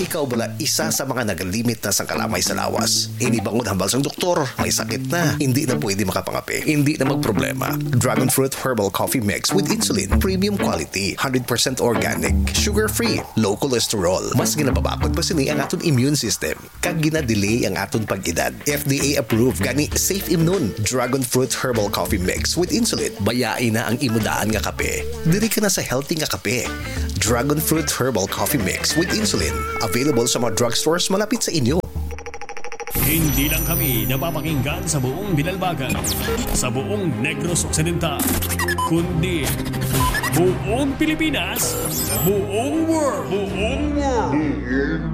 Ikaw bala isa sa mga nagalimit na sa kalamay sa lawas. Inibangon hambal sang doktor, may sakit na, hindi na pwede makapangapi, hindi na magproblema. Dragon Fruit Herbal Coffee Mix with Insulin, premium quality, 100% organic, sugar-free, low cholesterol. Mas ginababakod pa sini ang aton immune system. Kag ginadelay ang aton pag-edad. FDA approved gani Safe Immune. Dragon Fruit Herbal Coffee Mix with Insulin. Bayain na ang imudaan nga kape. Diri ka na sa healthy nga kape. Dragon Fruit Herbal Coffee Mix with Insulin. Available sa mga drugstores malapit sa inyo. Hindi lang kami napapakinggan sa buong Binalbagan, sa buong Negros Occidental, kundi buong Pilipinas, buong world.